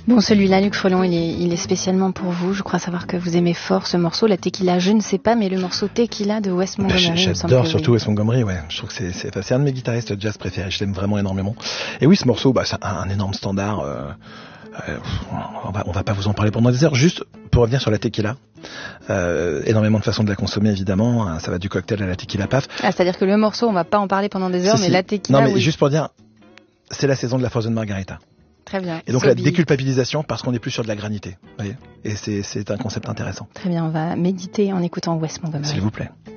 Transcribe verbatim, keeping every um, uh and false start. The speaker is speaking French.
Bon, celui-là, Luc Frelon, il est, il est spécialement pour vous. Je crois savoir que vous aimez fort ce morceau, la Tequila, je ne sais pas, mais le morceau Tequila de Wes Montgomery. Bah, j'adore surtout oui. Wes Montgomery, ouais. Je trouve que c'est, c'est, enfin, c'est un de mes guitaristes jazz préférés. Je l'aime vraiment énormément. Et oui, ce morceau, bah, c'est un, un énorme standard. Euh, euh, on va, on va pas vous en parler pendant des heures. Juste pour revenir sur la Tequila. Euh, énormément de façons de la consommer, évidemment. Ça va du cocktail à la Tequila paf. Ah, c'est-à-dire que le morceau, on va pas en parler pendant des heures, si, mais si. La Tequila, non, mais oui. juste pour dire, c'est la saison de la Frozen Margarita. Très bien. Et donc Sobi. La déculpabilisation parce qu'on est plus sur de la granité. Vous voyez. Et c'est, c'est un concept intéressant. Très bien, on va méditer en écoutant Wes Montgomery. S'il vous plaît.